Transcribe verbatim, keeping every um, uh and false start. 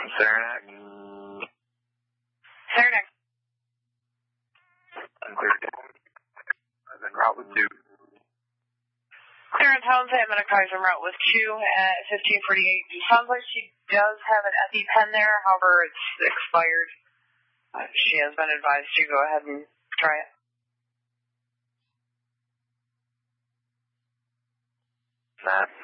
Saranac. Saranac. Unclear. I've been route with two. Clearance Helms, I'm in a car's en route with two at fifteen forty-eight. It sounds like she does have an EpiPen there, however, it's expired. Uh, she has been advised to go ahead and try it. Matt.